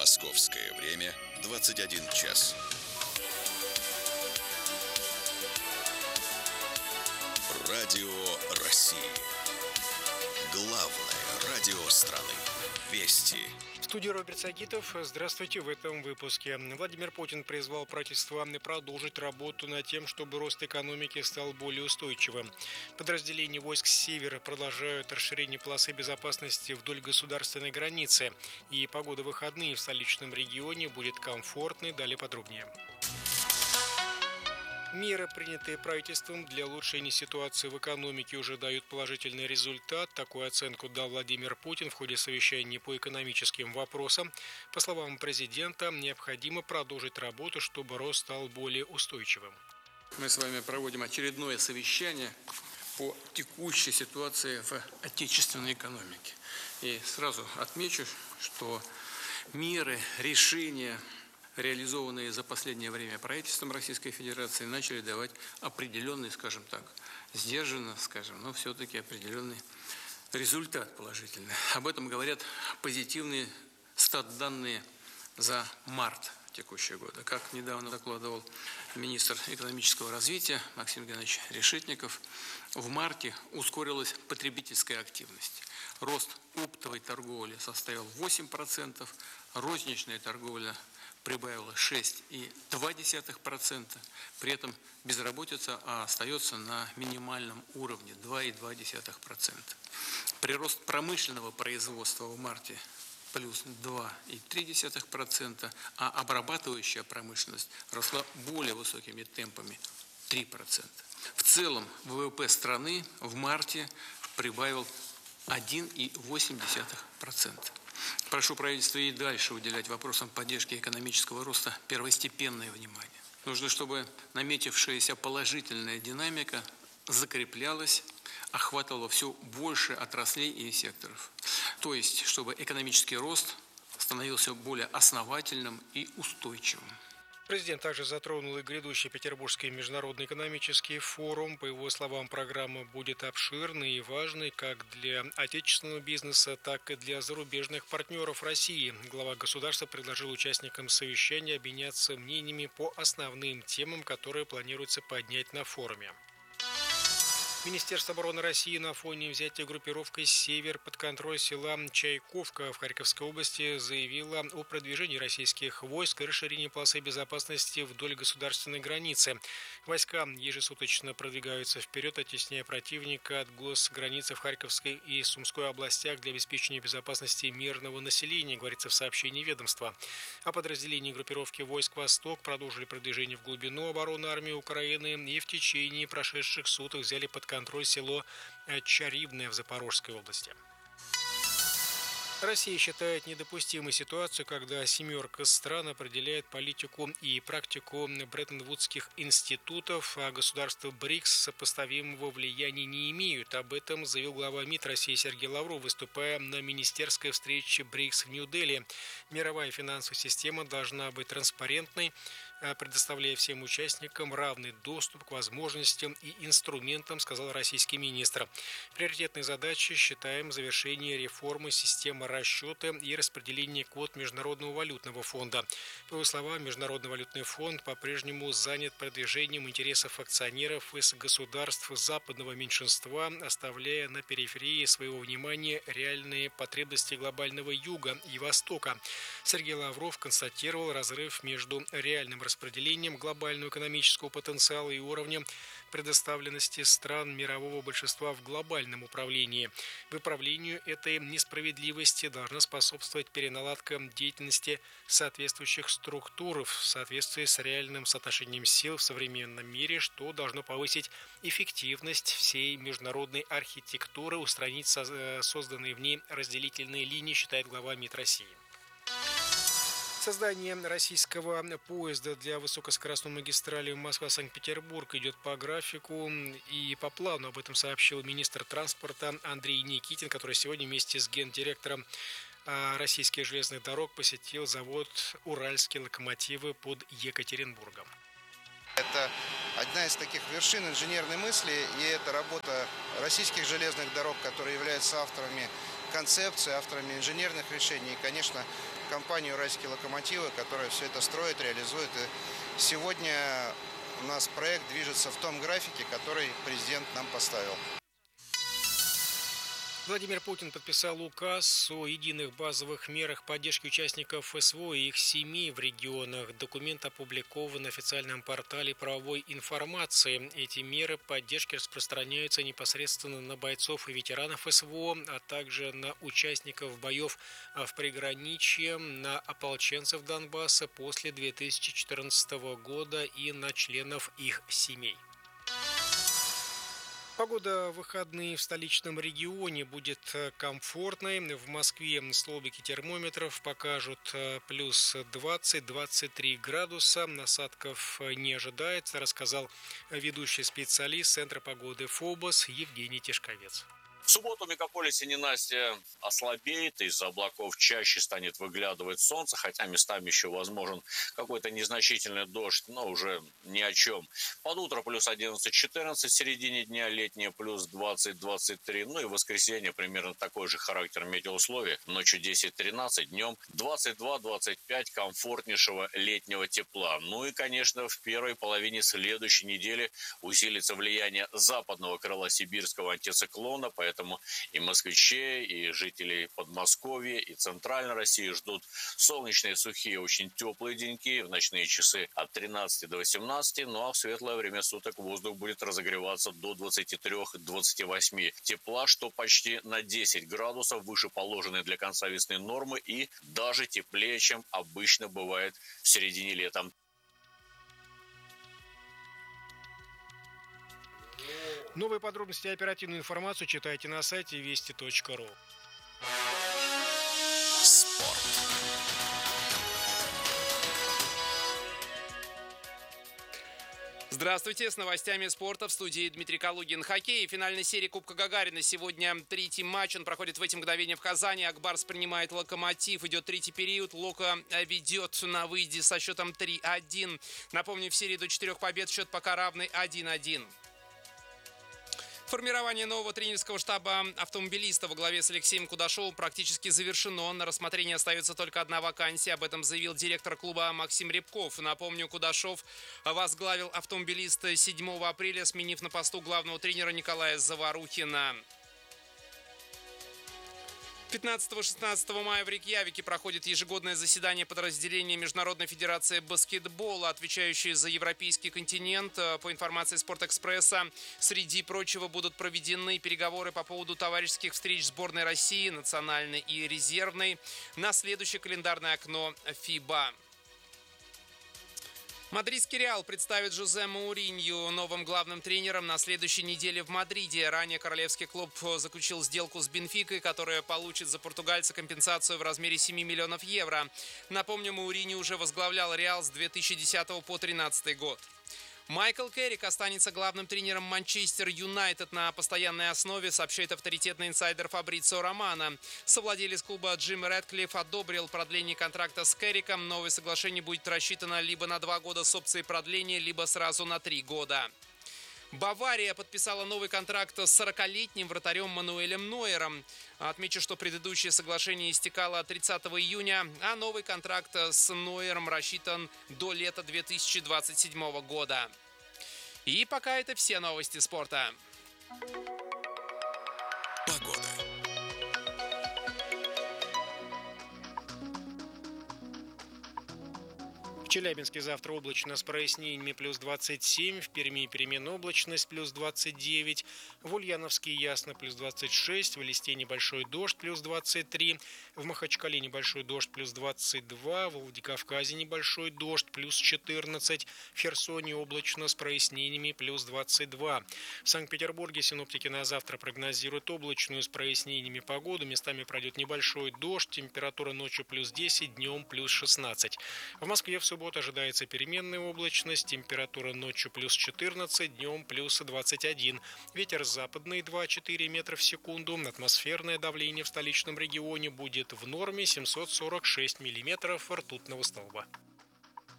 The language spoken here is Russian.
Московское время 21 час. Радио России. Главное радио страны. Вести. В студии Роберт Сагитов. Здравствуйте. В этом выпуске. Владимир Путин призвал правительство продолжить работу над тем, чтобы рост экономики стал более устойчивым. Подразделения войск Севера продолжают расширение полосы безопасности вдоль государственной границы. И погода в выходные в столичном регионе будет комфортной. Далее подробнее. Меры, принятые правительством для улучшения ситуации в экономике, уже дают положительный результат. Такую оценку дал Владимир Путин в ходе совещания по экономическим вопросам. По словам президента, необходимо продолжить работу, чтобы рост стал более устойчивым. Мы с вами проводим очередное совещание по текущей ситуации в отечественной экономике. И сразу отмечу, что меры, решения, реализованные за последнее время правительством Российской Федерации, начали давать определенный, скажем так, сдержанно, но все-таки определенный результат положительный. Об этом говорят позитивные стат-данные за март текущего года. Как недавно докладывал министр экономического развития Максим Геннадьевич Решетников, в марте ускорилась потребительская активность. Рост оптовой торговли составил 8%, розничная торговля прибавила 6,2%, при этом безработица остается на минимальном уровне 2,2%. Прирост промышленного производства в марте плюс 2,3%, а обрабатывающая промышленность росла более высокими темпами 3%. В целом ВВП страны в марте прибавил 1,8%. Прошу правительство и дальше уделять вопросам поддержки экономического роста первостепенное внимание. Нужно, чтобы наметившаяся положительная динамика закреплялась, охватывала все больше отраслей и секторов. То есть, чтобы экономический рост становился более основательным и устойчивым. Президент также затронул и грядущий Петербургский международный экономический форум. По его словам, программа будет обширной и важной как для отечественного бизнеса, так и для зарубежных партнеров России. Глава государства предложил участникам совещания обменяться мнениями по основным темам, которые планируется поднять на форуме. Министерство обороны России на фоне взятия группировкой «Север» под контроль села Чайковка в Харьковской области заявило о продвижении российских войск и расширении полосы безопасности вдоль государственной границы. Войска ежесуточно продвигаются вперед, оттесняя противника от госграницы в Харьковской и Сумской областях для обеспечения безопасности мирного населения, говорится в сообщении ведомства. А подразделения группировки войск «Восток» продолжили продвижение в глубину обороны армии Украины и в течение прошедших суток взяли под контроль село Чаривное в Запорожской области. Россия считает недопустимой ситуацию, когда семерка стран определяет политику и практику Бреттон-Вудских институтов, а государства БРИКС сопоставимого влияния не имеют. Об этом заявил глава МИД России Сергей Лавров, выступая на министерской встрече БРИКС в Нью-Дели. Мировая финансовая система должна быть транспарентной, предоставляя всем участникам равный доступ к возможностям и инструментам, сказал российский министр. Приоритетной задачей считаем завершение реформы системы расчета и распределения квот Международного валютного фонда. По его словам, Международный валютный фонд по-прежнему занят продвижением интересов акционеров из государств западного меньшинства, оставляя на периферии своего внимания реальные потребности глобального юга и востока. Сергей Лавров констатировал разрыв между реальным распределением глобального экономического потенциала и уровнем предоставленности стран мирового большинства в глобальном управлении. Выправлению этой несправедливости должна способствовать переналадка деятельности соответствующих структур в соответствии с реальным соотношением сил в современном мире, что должно повысить эффективность всей международной архитектуры, устранить созданные в ней разделительные линии, считает глава МИД России. Создание российского поезда для высокоскоростной магистрали Москва-Санкт-Петербург идет по графику и по плану. Об этом сообщил министр транспорта Андрей Никитин, который сегодня вместе с гендиректором российских железных дорог посетил завод «Уральские локомотивы» под Екатеринбургом. Это одни одна из таких вершин инженерной мысли, и это работа российских железных дорог, которые являются авторами концепции, авторами инженерных решений, и, конечно, компанию «Уральские локомотивы», которая все это строит, реализует. И сегодня у нас проект движется в том графике, который президент нам поставил. Владимир Путин подписал указ о единых базовых мерах поддержки участников СВО и их семей в регионах. Документ опубликован на официальном портале правовой информации. Эти меры поддержки распространяются непосредственно на бойцов и ветеранов СВО, а также на участников боев в приграничье, на ополченцев Донбасса после 2014 года и на членов их семей. Погода в выходные в столичном регионе будет комфортной. В Москве столбики термометров покажут плюс 20-23 градуса. Осадков не ожидается, рассказал ведущий специалист Центра погоды ФОБОС Евгений Тишковец. В субботу в мегаполисе ненастье ослабеет, из-за облаков чаще станет выглядывать солнце, хотя местами еще возможен какой-то незначительный дождь, но уже ни о чем. Под утро плюс 11-14, в середине дня летнее плюс 20-23, ну и в воскресенье примерно такой же характер метеоусловий, ночью 10-13, днем 22-25 комфортнейшего летнего тепла. Ну и, конечно, в первой половине следующей недели усилится влияние западного крыла сибирского антициклона, поэтому и москвичей, и жителей Подмосковья, и Центральной России ждут солнечные, сухие, очень теплые деньки, в ночные часы от 13 до 18, ну а в светлое время суток воздух будет разогреваться до 23-28 тепла, что почти на 10 градусов выше положенной для конца весны нормы и даже теплее, чем обычно бывает в середине лета. Новые подробности и оперативную информацию читайте на сайте вести.ру. Спорт. Здравствуйте, с новостями спорта в студии Дмитрий Калугин. Хоккей, финальной серии Кубка Гагарина. Сегодня третий матч, он проходит в эти мгновения в Казани. Акбарс принимает Локомотив, идет третий период. Локо ведет на выезде со счетом 3-1. Напомню, в серии до 4 побед счет пока равный 1-1. Формирование нового тренерского штаба автомобилиста во главе с Алексеем Кудашовым практически завершено. На рассмотрении остается только одна вакансия. Об этом заявил директор клуба Максим Рябков. Напомню, Кудашов возглавил автомобилист 7 апреля, сменив на посту главного тренера Николая Заварухина. 15-16 мая в Рейкьявике проходит ежегодное заседание подразделения Международной федерации баскетбола, отвечающей за европейский континент. По информации Спортэкспресса, среди прочего будут проведены переговоры по поводу товарищеских встреч сборной России, национальной и резервной, на следующее календарное окно ФИБА. Мадридский Реал представит Жозе Мауринью новым главным тренером на следующей неделе в Мадриде. Ранее королевский клуб заключил сделку с Бенфикой, которая получит за португальца компенсацию в размере 7 миллионов евро. Напомню, Мауринью уже возглавлял Реал с 2010 по 2013 год. Майкл Керрик останется главным тренером Манчестер Юнайтед на постоянной основе, сообщает авторитетный инсайдер Фабрицио Романо. Совладелец клуба Джим Рэдклифф одобрил продление контракта с Керриком. Новое соглашение будет рассчитано либо на 2 года с опцией продления, либо сразу на 3 года. Бавария подписала новый контракт с 40-летним вратарем Мануэлем Нойером. Отмечу, что предыдущее соглашение истекало 30 июня, а новый контракт с Нойером рассчитан до лета 2027 года. И пока это все новости спорта. Погода. В Челябинске завтра облачно с прояснениями плюс 27, в Перми переменная облачность плюс 29, в Ульяновске ясно плюс 26, в Элисте небольшой дождь плюс 23, в Махачкале небольшой дождь плюс 22, в Владикавказе небольшой дождь плюс 14, в Херсоне облачно с прояснениями плюс 22. В Санкт-Петербурге синоптики на завтра прогнозируют облачную с прояснениями погоду, местами пройдет небольшой дождь, температура ночью плюс 10, днем плюс 16. В Москве в субботу ожидается переменная облачность, температура ночью плюс 14, днем плюс 21. Ветер западный 2-4 метра в секунду. Атмосферное давление в столичном регионе будет в норме 746 миллиметров ртутного столба.